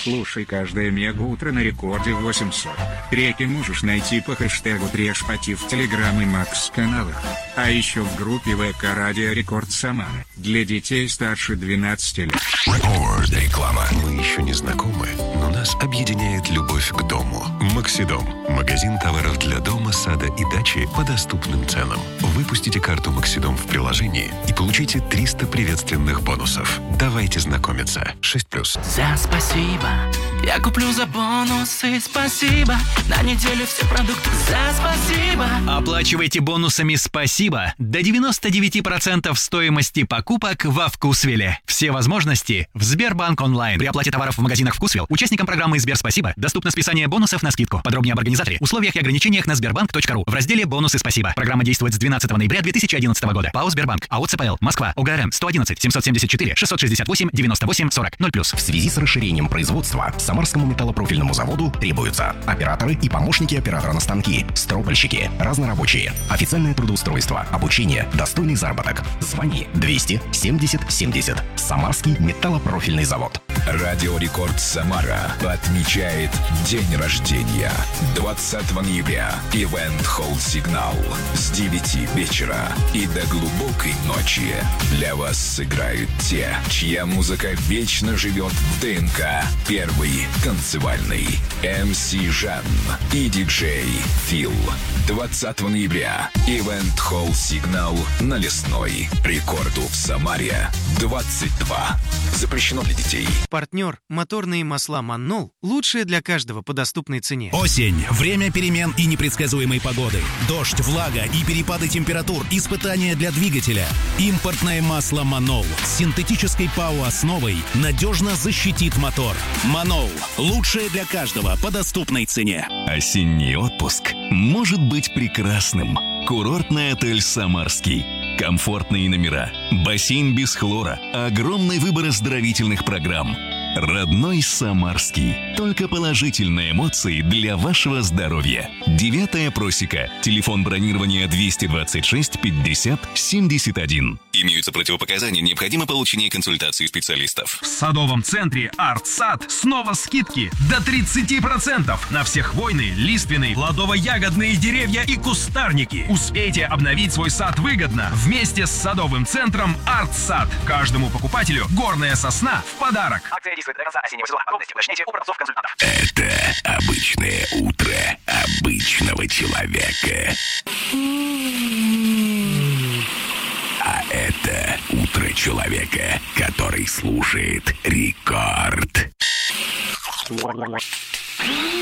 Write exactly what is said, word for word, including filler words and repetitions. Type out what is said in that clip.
Слушай каждое мега-утро на рекорде восемьсот. Треки можешь найти по хэштегу Трешпати в Телеграм и Макс-каналах. А еще в группе ВК Радио Рекорд Самара для детей старше двенадцати лет. Рекорд. Реклама. Мы еще не знакомы, но нас объединяет любовь к дому. Максидом. Магазин товаров для дома, сада и дачи по доступным ценам. Выпустите карту Максидом в приложении и получите триста приветственных бонусов. Давайте знакомиться. шесть плюс. За спасибо. Я куплю за бонусы. Спасибо. На неделю все продукты. За спасибо. Оплачивайте бонусами «Спасибо» до девяносто девять процентов стоимости покупок во Вкусвилле. Все возможности в Сбербанк онлайн. При оплате товаров в магазинах Вкусвилл участникам программы Сбер Спасибо доступно списание бонусов на скидку. Подробнее об организаторе, условиях и ограничениях на сбербанк точка ру в разделе «Бонусы Спасибо». Программа действует с двенадцатого ноября две тысячи одиннадцатого года. ПАО «Сбербанк». АО ЦПЛ. Москва. ОГРН сто одиннадцать семьсот семьдесят четыре шестьсот шестьдесят восемь девяносто восемь сорок ноль плюс. В связи с расширением производства Самарскому металлопрофильному заводу требуются операторы и помощники оператора на станки, стропольщики, разнорабочие, официальное трудоустройство, обучение, достойный заработок. Звони двести семьдесят семьдесят. Самарский металлопрофильный завод. Радио Рекорд Самара отмечает день рождения. двадцатого ноября. Ивент Холл Сигнал с девяти вечера и до глубокой ночи. Для вас сыграют те, чья музыка вечно живет в ДНК. Первый танцевальный эм си Жан и диджей Фил. двадцатого ноября. Ивент Холл Сигнал на Лесной. Рекорду в Самаре двадцать два. Запрещено для детей. Партнер «Моторные масла Маннол» лучшие для каждого по доступной цене. Осень. Время перемен и непредсказуемой погоды. Дождь, влага и перепады температур. Испытания для двигателя. Импортное масло Маннол с синтетической ПАО-основой надежно защитит мотор. Маннол. Лучшее для каждого по доступной цене. Осенний отпуск может быть прекрасным. Курортный отель «Самарский». Комфортные номера, бассейн без хлора, огромный выбор оздоровительных программ. Родной Самарский. Только положительные эмоции для вашего здоровья. Девятая просека. Телефон бронирования двести двадцать шесть пятьдесят семьдесят один. Имеются противопоказания, необходимо получение консультации специалистов. В садовом центре «Артсад» снова скидки до тридцати процентов на все хвойные, лиственные, плодово-ягодные деревья и кустарники. Успейте обновить свой сад выгодно вместе с садовым центром «Артсад». Каждому покупателю горная сосна в подарок. Акция действует до конца осеннего сезона. Подробности уточняйте у продавцов-консультантов. Это обычное утро обычного человека. А это утро человека, который слушает Рекорд.